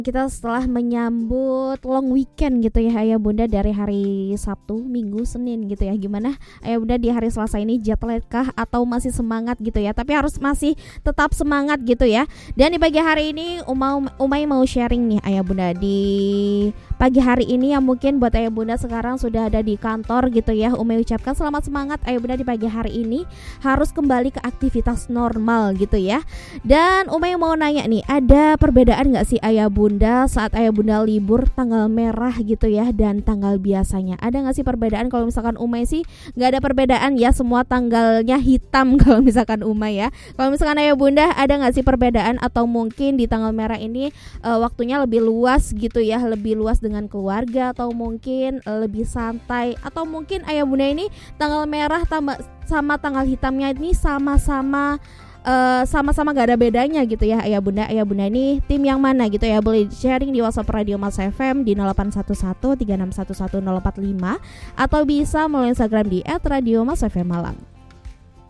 Kita setelah menyambut long weekend gitu ya Ayah Bunda, dari hari Sabtu, Minggu, Senin gitu ya. Gimana Ayah Bunda di hari Selasa ini, jet lag kah atau masih semangat gitu ya? Tapi harus masih tetap semangat gitu ya. Dan di pagi hari ini Umay mau sharing nih Ayah Bunda, di pagi hari ini yang mungkin buat Ayah Bunda sekarang sudah ada di kantor gitu ya. Umay ucapkan selamat semangat Ayah Bunda di pagi hari ini, harus kembali ke aktivitas normal gitu ya. Dan Umay mau nanya nih, ada perbedaan gak sih Ayah Bunda saat Ayah Bunda libur tanggal merah gitu ya dan tanggal biasanya? Ada gak sih perbedaan? Kalau misalkan Umay sih gak ada perbedaan ya, semua tanggalnya hitam kalau misalkan Umay ya. Kalau misalkan Ayah Bunda ada gak sih perbedaan, atau mungkin di tanggal merah ini waktunya lebih luas gitu ya, lebih luas dengan keluarga, atau mungkin lebih santai, atau mungkin Ayah Bunda ini tanggal merah sama tanggal hitamnya ini sama-sama gak ada bedanya gitu ya Ayah Bunda. Ayah Bunda ini tim yang mana gitu ya? Boleh sharing di WhatsApp Radio Mas FM di 0811 3611 045, atau bisa melalui Instagram di @radiomasfmmalang.